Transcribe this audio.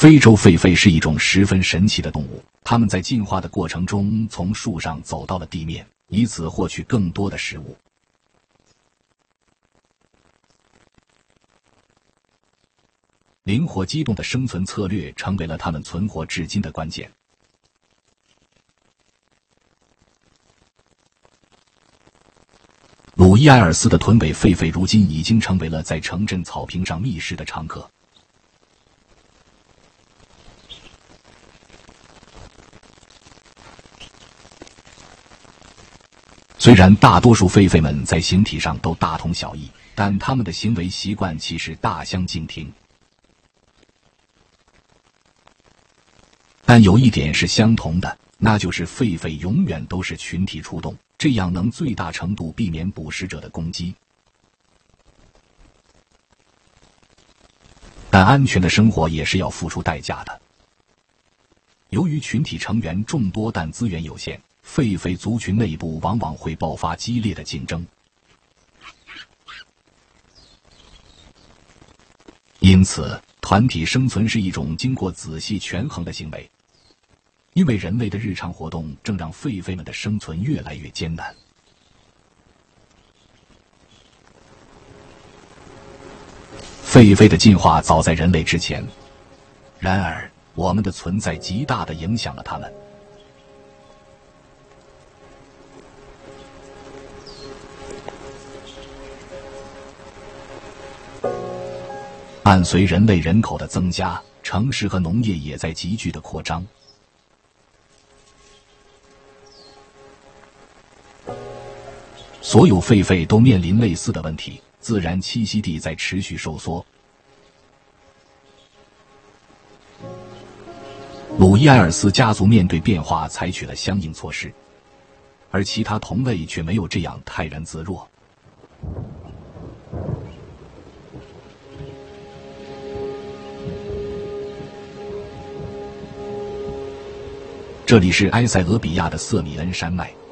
非洲狒狒是一种十分神奇的动物，它们在进化的过程中从树上走到了地面，以此获取更多的食物。灵活机动的生存策略成为了它们存活至今的关键。鲁伊埃尔斯的臀尾狒狒如今已经成为了在城镇草坪上觅食的常客。虽然大多数狒狒们在形体上都大同小异，但它们的行为习惯其实大相径庭。但有一点是相同的，那就是狒狒永远都是群体出动，这样能最大程度避免捕食者的攻击。但安全的生活也是要付出代价的。由于群体成员众多但资源有限，狒狒族群内部往往会爆发激烈的竞争。因此，团体生存是一种经过仔细权衡的行为。因为人类的日常活动正让狒狒们的生存越来越艰难。狒狒的进化早在人类之前，然而我们的存在极大地影响了它们。伴随人类人口的增加，城市和农业也在急剧地扩张。所有狒狒都面临类似的问题，自然栖息地在持续收缩。鲁伊埃尔斯家族面对变化采取了相应措施，而其他同类却没有这样泰然自若。这里是埃塞俄比亚的瑟米恩山脉。